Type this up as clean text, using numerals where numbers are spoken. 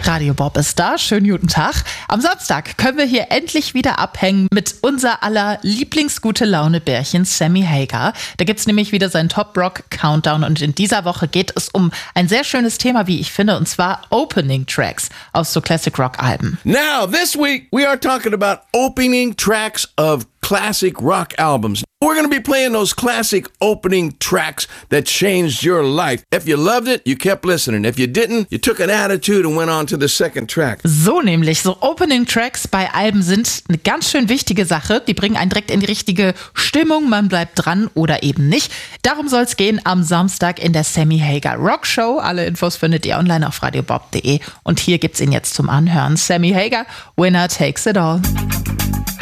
Radio Bob ist da. Schönen guten Tag. Am Samstag können wir hier endlich wieder abhängen mit unser aller Lieblingsgute-Laune-Bärchen Sammy Hagar. Da gibt's nämlich wieder seinen Top-Rock-Countdown und in dieser Woche geht es um ein sehr schönes Thema, wie ich finde, und zwar Opening Tracks aus so Classic-Rock-Alben. Now, this week, we are talking about opening tracks of classic rock albums. We're going to be playing those classic opening tracks that changed your life. If you loved it, you kept listening. If you didn't, you took an attitude and went on to the second track. So nämlich, so Opening Tracks bei Alben sind eine ganz schön wichtige Sache. Die bringen einen direkt in die richtige Stimmung, man bleibt dran oder eben nicht. Darum soll es gehen am Samstag in der Sammy Hagar Rock Show. Alle Infos findet ihr online auf radiobob.de und hier gibt's ihn jetzt zum Anhören. Sammy Hagar, Winner Takes It All.